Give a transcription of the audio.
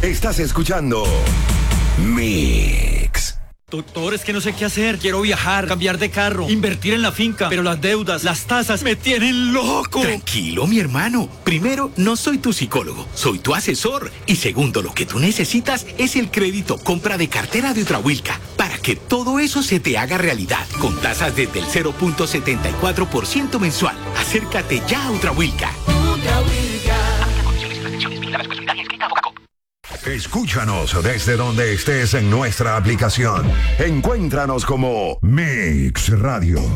Estás escuchando Mix. Doctor, es que no sé qué hacer. Quiero viajar, cambiar de carro, invertir en la finca, pero las deudas, las tasas, me tienen loco. Tranquilo, mi hermano. Primero, no soy tu psicólogo, soy tu asesor. Y segundo, lo que tú necesitas es el crédito compra de cartera de Ultrahuilca, para que todo eso se te haga realidad, con tasas desde el 0.74% mensual. Acércate ya a Ultrahuilca. Escúchanos desde donde estés en nuestra aplicación. Encuéntranos como Mix Radio.